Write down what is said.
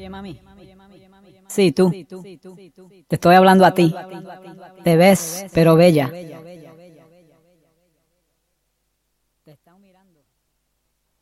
Sí, tú. Te estoy hablando a ti. Te ves, pero bella. Te está mirando.